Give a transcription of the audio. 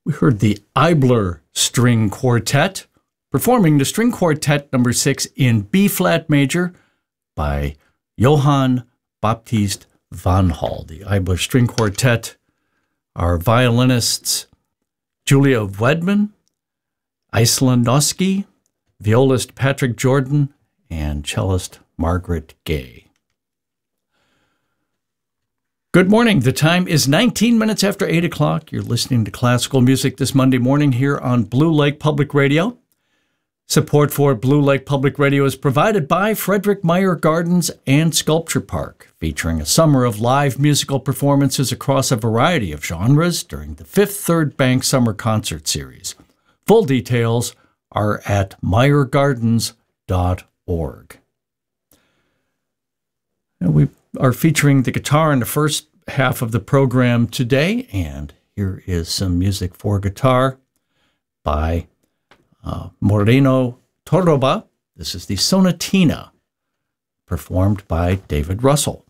We heard the Eibler String Quartet performing the String Quartet number 6 in B-flat major by Johann Baptist van Hall. The Eibler String Quartet are violinists Julia Wedman, Iceland Noski, violist Patrick Jordan, and cellist Margaret Gay. Good morning. The time is 19 minutes after 8 o'clock. You're listening to classical music this Monday morning here on Blue Lake Public Radio. Support for Blue Lake Public Radio is provided by Frederick Meyer Gardens and Sculpture Park, featuring a summer of live musical performances across a variety of genres during the 5th Third Bank Summer Concert Series. Full details are at meyergardens.org. We are featuring the guitar in the first half of the program today, and here is some music for guitar by Moreno Torroba. This is the Sonatina, performed by David Russell.